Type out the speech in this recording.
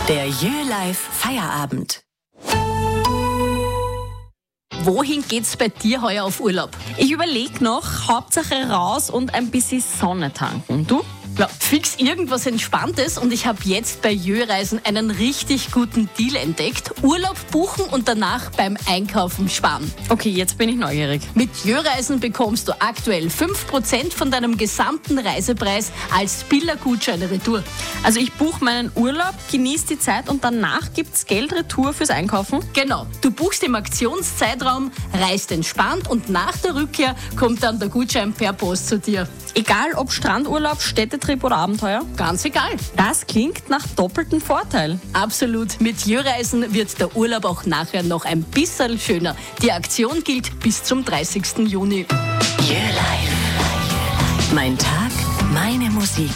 Der Jö-Live Feierabend. Wohin geht's bei dir heuer auf Urlaub? Ich überlege noch, Hauptsache raus und ein bisschen Sonne tanken. Du? Ja, fix irgendwas Entspanntes und ich habe jetzt bei Jö-Reisen einen richtig guten Deal entdeckt. Urlaub buchen und danach beim Einkaufen sparen. Okay, jetzt bin ich neugierig. Mit Jö-Reisen bekommst du aktuell 5% von deinem gesamten Reisepreis als Billergutscheine retour. Also ich buche meinen Urlaub, genieße die Zeit und danach gibt's Geld retour fürs Einkaufen? Genau, du buchst im Aktionszeitraum, reist entspannt und nach der Rückkehr kommt dann der Gutschein per Post zu dir. Egal ob Strandurlaub, Städtetrip oder Abenteuer? Ganz egal. Das klingt nach doppeltem Vorteil. Absolut. Mit Jö-Reisen wird der Urlaub auch nachher noch ein bisschen schöner. Die Aktion gilt bis zum 30. Juni. Jö-Live. Mein Tag, meine Musik.